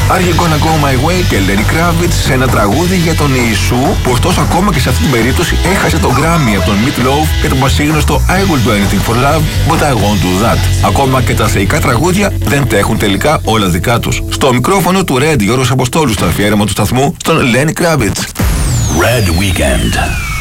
Are You Gonna Go My Way και Lenny Kravitz σε ένα τραγούδι για τον Ιησού, που ωστόσο ακόμα και σε αυτή την περίπτωση έχασε τον Grammy από τον Meat Loaf και το πασίγνωστο I Will Do Anything For Love, But I Won't Do That. Ακόμα και τα θεϊκά τραγούδια δεν τα έχουν τελικά όλα δικά τους. Στο μικρόφωνο του Red, Γιώργος Αποστόλου, στο αφιέρωμα του σταθμού στον Lenny Kravitz. Red Weekend.